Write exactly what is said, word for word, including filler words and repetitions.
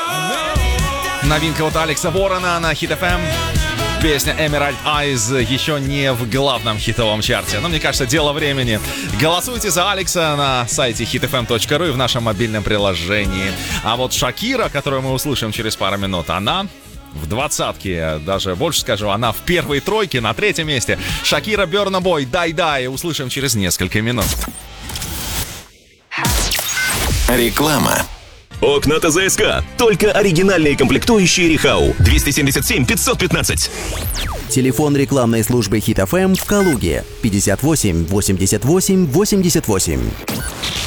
Новинка от Алекса Ворона на Hit эф эм. Песня Emerald Eyes еще не в главном хитовом чарте, но мне кажется, дело времени. Голосуйте за Алекса на сайте хит эф эм точка ру и в нашем мобильном приложении. А вот Шакира, которую мы услышим через пару минут, она в двадцатке, даже больше скажу, она в первой тройке, на третьем месте. Шакира, Burna Boy, Дай-Дай, услышим через несколько минут. Реклама. Окна ТЗСК. Только оригинальные комплектующие Рихау. двести семьдесят семь пятьсот пятнадцать. Телефон рекламной службы Hit эф эм в Калуге. пятьдесят восемь восемьдесят восемь восемьдесят восемь.